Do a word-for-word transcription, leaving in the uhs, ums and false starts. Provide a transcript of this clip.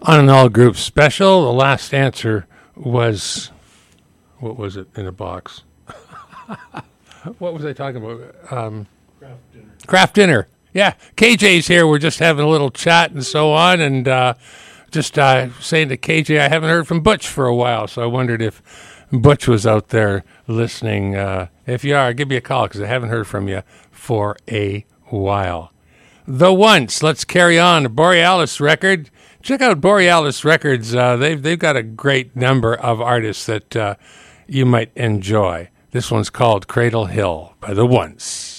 On an all group special, the last answer was, what was it in a box? What was I talking about? Um, Craft dinner. Craft dinner. Yeah, K J's here. We're just having a little chat and so on, and uh, just uh, saying to K J, I haven't heard from Butch for a while, so I wondered if Butch was out there listening. Uh, if you are, give me a call, because I haven't heard from you for a while. The Once, let's carry on. A Borealis record. Check out Borealis Records. Uh, they've, they've got a great number of artists that uh, you might enjoy. This one's called Cradle Hill by The Once.